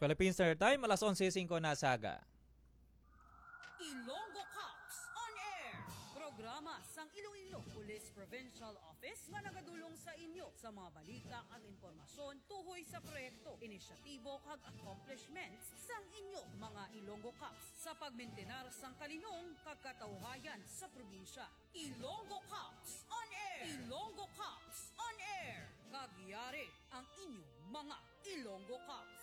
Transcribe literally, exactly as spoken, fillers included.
Philippine Standard Time, alas onse singko na saga. Ilonggo Cops on Air! Programa sang Iloilo Police Provincial Office nga nagadulong sa inyo sa mga balita at impormasyon tuhoy sa proyekto, inisyatibo kag accomplishments sang inyo mga Ilonggo Cops sa pagmintenar sang kalinong kag katawhayan sa probinsya. Ilonggo Cops on Air! Ilonggo Cops on Air! Kagyari ang inyong mga Ilonggo Cops.